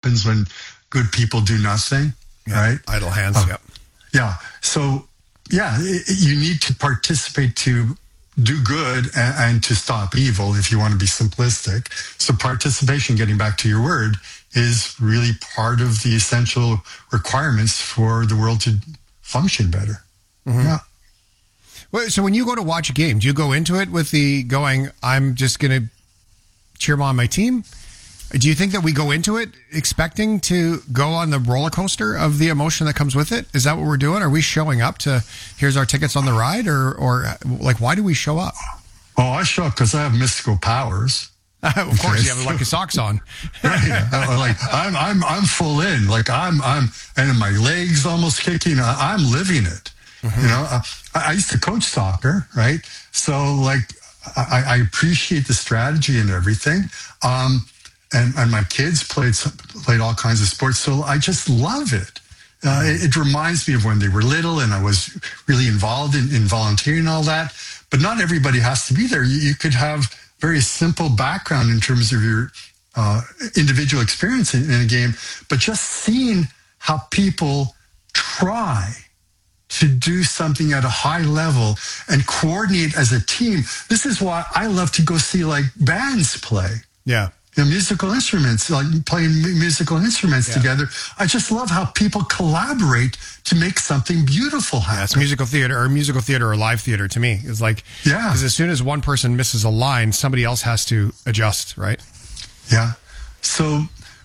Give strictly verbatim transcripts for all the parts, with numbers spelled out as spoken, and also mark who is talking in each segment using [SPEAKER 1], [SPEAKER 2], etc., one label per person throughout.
[SPEAKER 1] happens when good people do nothing,
[SPEAKER 2] yeah,
[SPEAKER 1] right?
[SPEAKER 2] Idle hands,
[SPEAKER 1] uh,
[SPEAKER 2] yeah.
[SPEAKER 1] Yeah. So, yeah, it, you need to participate to do good and, and to stop evil, if you want to be simplistic. So participation, getting back to your word, is really part of the essential requirements for the world to function better. Mm-hmm. Yeah.
[SPEAKER 2] Well, so when you go to watch a game, do you go into it with the going, I'm just going to cheer on my team? Do you think that we go into it expecting to go on the roller coaster of the emotion that comes with it? Is that what we're doing? Are we showing up to, here's our tickets on the ride? Or, or like, why do we show up?
[SPEAKER 1] Oh, I show up because I have mystical powers.
[SPEAKER 2] Of course, okay, you have lucky socks on.
[SPEAKER 1] Right. Like I'm, I'm, I'm full in. Like I'm, I'm, and my legs almost kicking. I'm living it. Mm-hmm. You know, I, I used to coach soccer, right? So like, I, I appreciate the strategy and everything. Um, And, and my kids played played all kinds of sports, so I just love it. Uh, it. It reminds me of when they were little, and I was really involved in, in volunteering and all that. But not everybody has to be there. You, you could have very simple background in terms of your uh, individual experience in, in a game, but just seeing how people try to do something at a high level and coordinate as a team. This is why I love to go see like bands play.
[SPEAKER 2] Yeah.
[SPEAKER 1] You know, musical instruments, like playing musical instruments yeah. together. I just love how people collaborate to make something beautiful happen.
[SPEAKER 2] Yeah, it's musical theater or musical theater or live theater to me. It's like, yeah, because as soon as one person misses a line, somebody else has to adjust, right?
[SPEAKER 1] Yeah. So,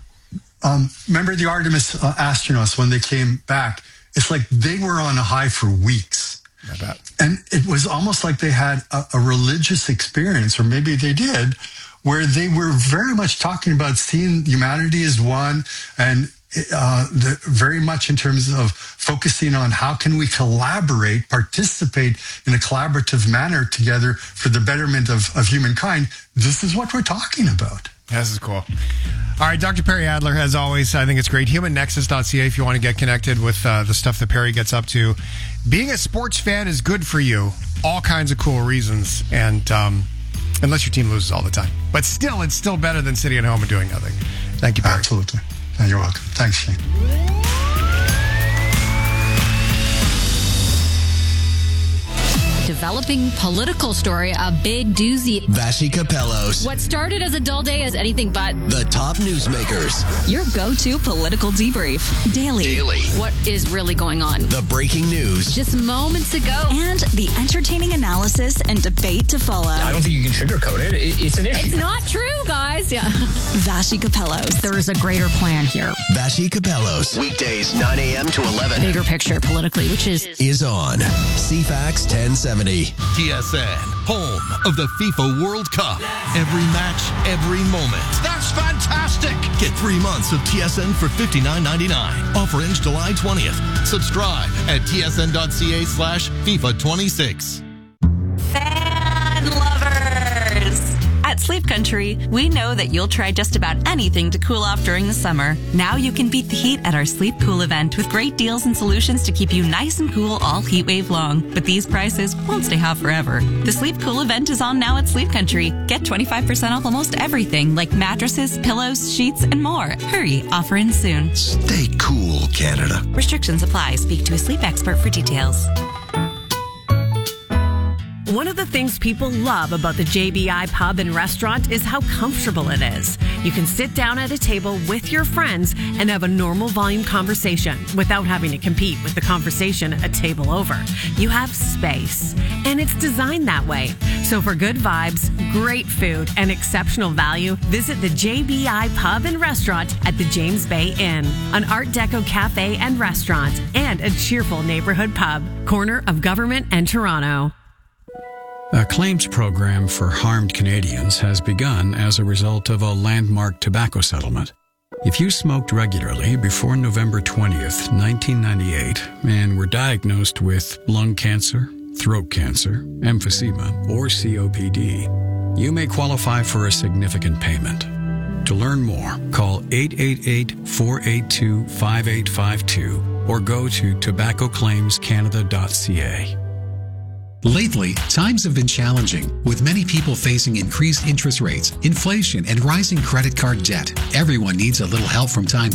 [SPEAKER 1] um, remember the Artemis uh, astronauts when they came back? It's like they were on a high for weeks.
[SPEAKER 2] I bet.
[SPEAKER 1] And it was almost like they had a, a religious experience, or maybe they did, where they were very much talking about seeing humanity as one, and uh, the, very much in terms of focusing on how can we collaborate, participate in a collaborative manner together for the betterment of, of humankind. This is what we're talking about.
[SPEAKER 2] This is cool. All right, Doctor Perry Adler, as always, I think it's great. human nexus dot c a if you want to get connected with uh, the stuff that Perry gets up to. Being a sports fan is good for you. All kinds of cool reasons. And, um, unless your team loses all the time. But still, it's still better than sitting at home and doing nothing. Thank you, Perry.
[SPEAKER 1] Absolutely. You're welcome. Thanks, Shane.
[SPEAKER 3] Developing political story, a big doozy.
[SPEAKER 4] Vassy Capellos.
[SPEAKER 3] What started as a dull day is anything but.
[SPEAKER 4] The top newsmakers.
[SPEAKER 5] Your go-to political debrief. Daily.
[SPEAKER 4] Daily.
[SPEAKER 3] What is really going on?
[SPEAKER 4] The breaking news.
[SPEAKER 3] Just moments ago.
[SPEAKER 5] And the entertaining analysis and debate to follow.
[SPEAKER 6] I don't think you can sugarcoat it. it it's an issue.
[SPEAKER 3] It's not true, guys. Yeah.
[SPEAKER 5] Vassy Capellos.
[SPEAKER 3] There is a greater plan here.
[SPEAKER 4] Vassy Capellos. Weekdays, nine a.m. to eleven.
[SPEAKER 3] Bigger picture politically, which is...
[SPEAKER 4] Is on C FAX ten seventy.
[SPEAKER 7] T S N, home of the FIFA World Cup. Every match, every moment.
[SPEAKER 8] That's fantastic.
[SPEAKER 7] Get three months of T S N for fifty-nine ninety-nine. Offer ends July twentieth. Subscribe at tsn.ca slash FIFA 26.
[SPEAKER 5] Fan lovers. At Sleep Country, we know that you'll try just about anything to cool off during the summer. Now you can beat the heat at our Sleep Cool event with great deals and solutions to keep you nice and cool all heat wave long. But these prices won't stay hot forever. The Sleep Cool event is on now at Sleep Country. Get twenty-five percent off almost everything like mattresses, pillows, sheets, and more. Hurry, offer ends soon.
[SPEAKER 4] Stay cool, Canada.
[SPEAKER 5] Restrictions apply. Speak to a sleep expert for details.
[SPEAKER 9] One of the things people love about the J B I Pub and Restaurant is how comfortable it is. You can sit down at a table with your friends and have a normal volume conversation without having to compete with the conversation a table over. You have space, and it's designed that way. So for good vibes, great food, and exceptional value, visit the J B I Pub and Restaurant at the James Bay Inn, an Art Deco cafe and restaurant, and a cheerful neighborhood pub, corner of Government and Toronto.
[SPEAKER 10] A claims program for harmed Canadians has begun as a result of a landmark tobacco settlement. If you smoked regularly before November twentieth, nineteen ninety-eight, and were diagnosed with lung cancer, throat cancer, emphysema, or C O P D, you may qualify for a significant payment. To learn more, call eight eight eight, four eight two, five eight five two or go to tobacco claims canada dot c a.
[SPEAKER 11] Lately, times have been challenging, with many people facing increased interest rates, inflation, and rising credit card debt. Everyone needs a little help from time